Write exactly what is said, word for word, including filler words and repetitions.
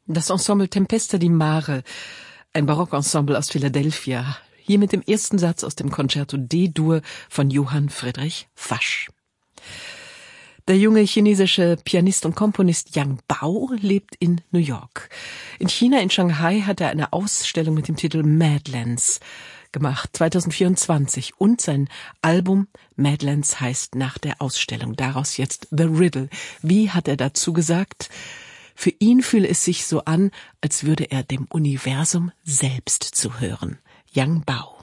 Das Ensemble Tempesta di Mare, ein Barockensemble aus Philadelphia, hier mit dem ersten Satz aus dem Concerto D-Dur von Johann Friedrich Fasch. Der junge chinesische Pianist und Komponist Yang Bao lebt in New York. In China, in Shanghai, hat er eine Ausstellung mit dem Titel Madlands gemacht, zwanzig vierundzwanzig. Und sein Album Madlands heißt nach der Ausstellung. Daraus jetzt The Riddle. Wie hat er dazu gesagt? Für ihn fühle es sich so an, als würde er dem Universum selbst zuhören. Yang Bao.